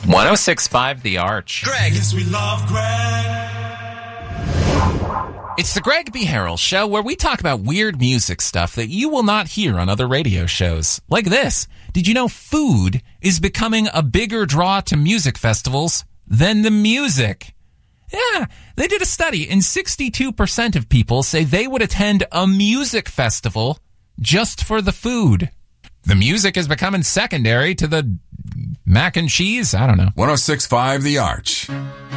106.5 The Arch. Greg. Yes, we love Greg. It's the Greg B. Harrell Show, where we talk about weird music stuff that you will not hear on other radio shows. Like this. Did you know food is becoming a bigger draw to music festivals than the music? Yeah, they did a study, and 62% of people say they would attend a music festival just for the food. The music is becoming secondary to the mac and cheese? I don't know. 106.5 The Arch.